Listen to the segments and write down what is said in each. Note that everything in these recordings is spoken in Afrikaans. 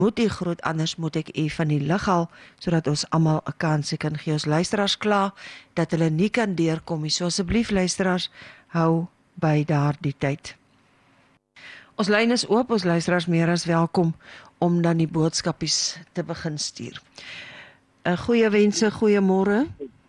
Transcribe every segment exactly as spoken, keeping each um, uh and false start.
moet u groet, anders moet ek u van die lig haal, sodat ons almal 'n kansie kan gee. Ons luisteraars kla dat hulle nie kan deurkom nie. So asseblief luisteraars, hou by daardie tyd. Ons lyn is oop, ons luisteraars meer as welkom om dan die boodskapies te begin stuur. 'n Goeie wense, goeiemôre.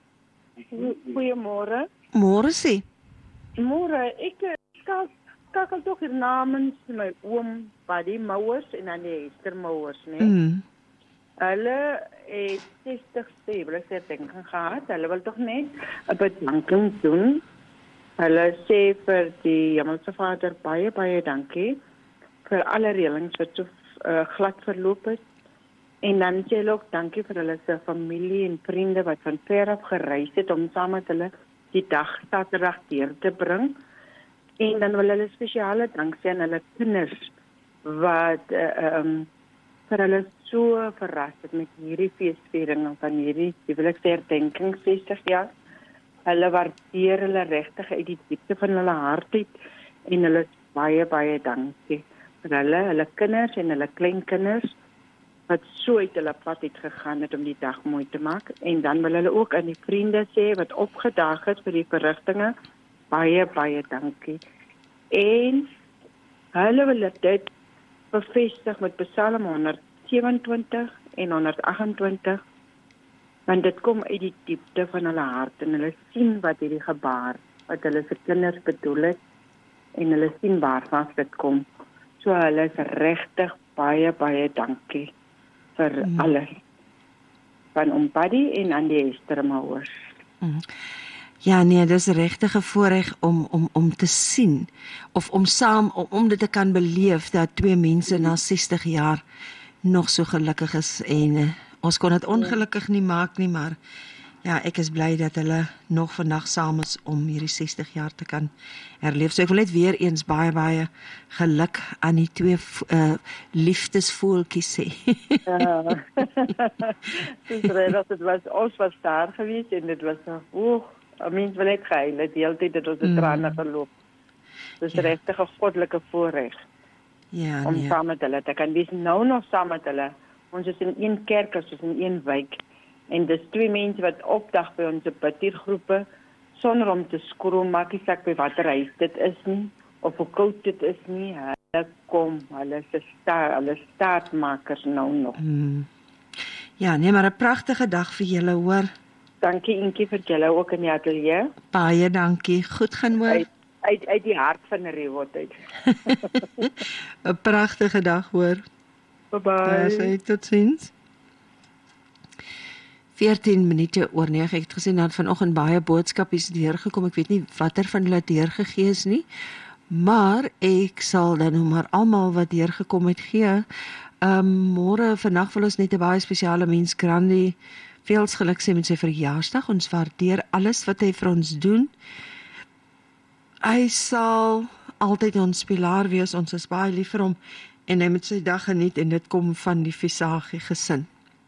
Goeiemôre. Môre sê. Môre, ek skakel skakel toch hier namens my oom Buddy Mouers en dan die Esther Mouers, né? Mm. Hulle het sestigste huweliksherdenking gehad. Hulle wil tog net 'n bedanking doen. Hulle sê vir die Hemelse Vader baie baie dankie vir alle reëlings wat so uh, glad verloop het. En dan sê hulle ook dankie vir hulle se familie en vriende wat van ver af gereis het om saam met hulle die dag Saterdag deur te bring. En dan wil hulle spesiale dank sê aan hulle kinders wat uh, um, vir hulle so verras het met hierdie feesviering van hierdie huweliksherdenking sestig jaar. Hulle waardeer hulle regtig uit die diepte van hulle hart uit en hulle baie baie dankie vir hulle, hulle kinders en hulle kleinkinders wat so uit hulle pad het gegaan het om die dag mooi te maak. En dan wil hulle ook aan die vriende sê wat opgedaag het vir die verrigtinge, baie baie dankie. En hulle wil dit bevestig met Psalm honderd sewe-en-twintig en honderd agt-en-twintig, want dit kom uit die diepte van hulle hart en hulle sien wat hierdie gebaar, wat hulle se kinders bedoel het en hulle sien waarvan dit kom. So hulle is regtig baie baie dankie vir mm. alles van oom Buddy en aan die Esther Mouers. Mm. Ja, nee, dis regtig 'n voorreg om om om te sien of om saam om, om dit te kan beleef dat twee mense na sestig jaar nog so gelukkig is en uh, ons kon dit ongelukkig nie maak nie, maar ja, ek is bly dat hulle nog vandag saam is om hierdie sestig jaar te kan herleef. So ek wil net weer eens baie baie geluk aan die twee uh, liefdesvoeltjies sê. Ja. Dis reg, dit was ons was daar gewees en dit was nog oeg. Mens wil net gehuil, die hele tyd het ons mm. trane geloop. Dis ja. regtig 'n goddelike voorreg ja, om nee. saam met hulle te kan wees. Nou nog saam met hulle. Ons is in een kerk, ons is in een wijk. En dis twee mense wat opdag by ons bidgroepe sonder om te skroom, maak nie saak by watter huis dit is nie, of hoe koud dit is nie. Hulle kom, hulle is sta, hulle staatmakers nou nog. Mm. Ja, nee, maar 'n pragtige dag vir julle, hoor. Dankie Inkie vir julle ook in die ateljee. Baie dankie. Goed gaan hoor. Uit, uit, uit die hart van Rewot uit. 'n Pragtige dag hoor. Bye bye. Ja, totsiens. veertien minute oor nege. Ek het gesien dat vanoggend baie boodskapies deurgekom. Ek weet nie watter van hulle deurgegee is nie, maar ek sal dan nou maar almal wat deurgekom het gee. Um, môre vandag wil ons net 'n baie spesiale mens Grandi veels geluk sê met sy verjaarsdag. Ons waardeer alles wat hy vir ons doen. Hy sal altyd ons pilaar wees. Ons is baie lief vir hom en hy moet sy dag geniet en dit kom van die Visagie gesin.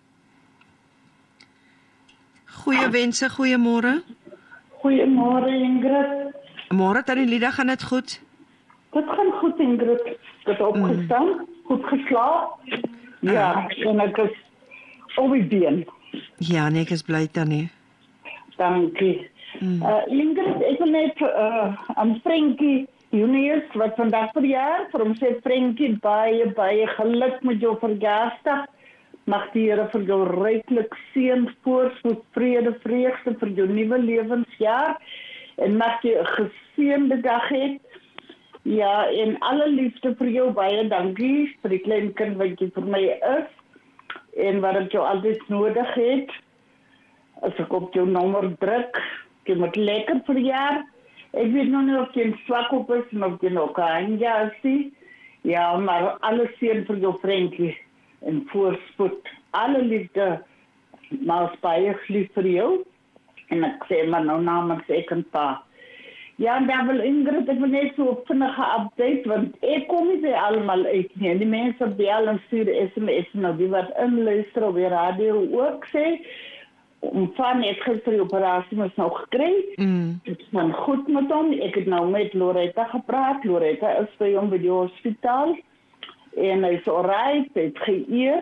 Goeie wense, goeiemôre. Goeiemôre Ingrid. Môre tannie Lida, gaan dit goed? Dit gaan goed Ingrid. Ek het opgestaan, mm. goed geslaap. Ja, ah. en ek is op die been. Ja, nee, ek is bly tannie. Dankie. Mm. Uh, Ingrid, ek wil net uh, aan Frankie Junius, wat vandag verjaar, vir hom sê Frankie, baie, baie geluk met jou verjaarsdag. Mag die Here vir jou ryklik seën, voorspoed, vrede, vreugde vir jou nuwe lewensjaar en mag jy 'n geseënde dag hê. Ja, en alle liefde vir jou, baie dankie vir die klein kind wat jy vir my is en wat ek jou altyd nodig het. As ek op jou nommer druk, jy moet lekker verjaar. Ek weet nog nie of jy swak op is en of jy nog kan, ja, sien. Ja, maar alles seën vir jou, Frankie. En voorspoed, alle liefde, maar baie lief vir jou. En ek sê maar nou namens ek en pa. Ja, en daar wil Ingrid, ek wil net so op vinnige update, want ek kom nie by allemaal uit nie. En die mense bel en stuur S M S, nou die wat inluister op die radio ook sê, omvang het gister die operasie ons nou gekry. Mm. Het gaan goed met hom. Ek het nou met Loretta gepraat. Loretta is by hom by die hospitaal. En hy is alright, hy het geëet.